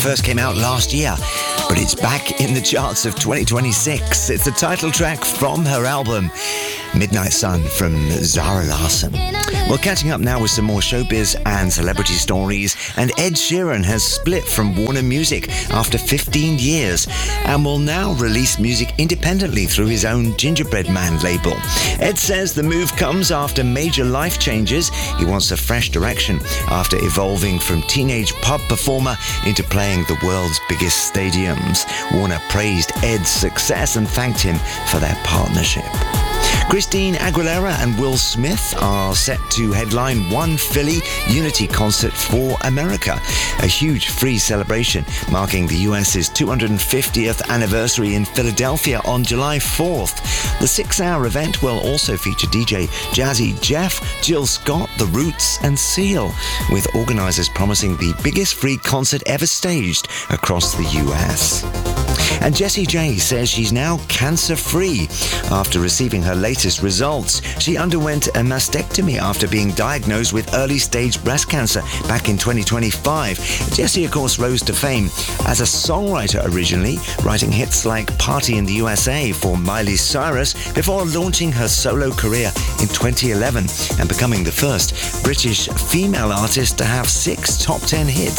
first came out last year, but it's back in the charts of 2026. It's the title track from her album, Midnight Sun, from Zara Larsson. Well, catching up now with some more showbiz and celebrity stories, and Ed Sheeran has split from Warner Music after 15 years and will now release music independently through his own Gingerbread Man label. Ed says the move comes after major life changes. He wants a fresh direction after evolving from teenage pub performer into playing the world's biggest stadiums. Warner praised Ed's success and thanked him for their partnership. Christine Aguilera and Will Smith are set to headline One Philly Unity Concert for America, a huge free celebration marking the US's 250th anniversary in Philadelphia on July 4th. The 6-hour event will also feature DJ Jazzy Jeff, Jill Scott, The Roots and Seal, with organisers promising the biggest free concert ever staged across the US. And Jessie J says she's now cancer-free after receiving her latest results. She underwent a mastectomy after being diagnosed with early-stage breast cancer back in 2025. Jessie, of course, rose to fame as a songwriter originally, writing hits like Party in the USA for Miley Cyrus before launching her solo career in 2011 and becoming the first British female artist to have 6 top 10 hits